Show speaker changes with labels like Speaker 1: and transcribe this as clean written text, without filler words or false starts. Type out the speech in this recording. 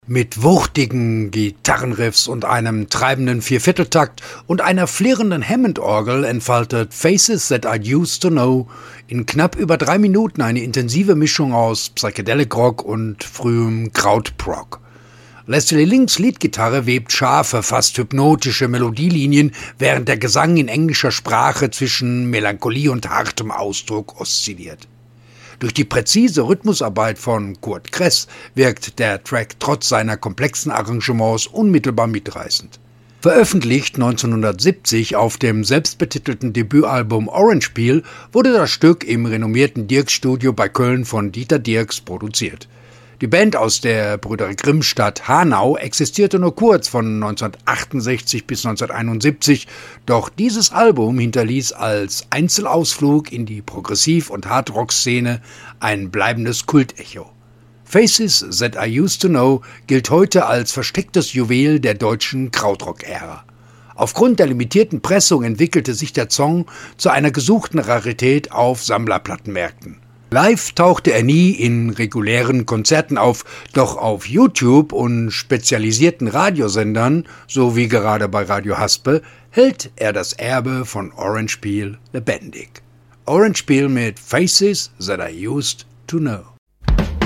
Speaker 1: Mit wuchtigen Gitarrenriffs und einem treibenden Viervierteltakt und einer flirrenden Hammond-Orgel entfaltet Faces That I Used to Know in knapp über 3 Minuten eine intensive Mischung aus Psychedelic Rock und frühem Krautrock. Leslie Links Leadgitarre webt scharfe, fast hypnotische Melodielinien, während der Gesang in englischer Sprache zwischen Melancholie und hartem Ausdruck oszilliert. Durch die präzise Rhythmusarbeit von Curt Cress wirkt der Track trotz seiner komplexen Arrangements unmittelbar mitreißend. Veröffentlicht 1970 auf dem selbstbetitelten Debütalbum Orange Peel wurde das Stück im renommierten Dierks-Studio bei Köln von Dieter Dierks produziert. Die Band aus der Brüder Grimm-Stadt Hanau existierte nur kurz von 1968 bis 1971, doch dieses Album hinterließ als Einzelausflug in die Progressiv- und Hardrock-Szene ein bleibendes Kultecho. Faces That I Used to Know gilt heute als verstecktes Juwel der deutschen Krautrock-Ära. Aufgrund der limitierten Pressung entwickelte sich der Song zu einer gesuchten Rarität auf Sammlerplattenmärkten. Live tauchte er nie in regulären Konzerten auf, doch auf YouTube und spezialisierten Radiosendern, so wie gerade bei Radio Haspe, hält er das Erbe von Orange Peel lebendig. Orange Peel mit Faces That I Used to Know.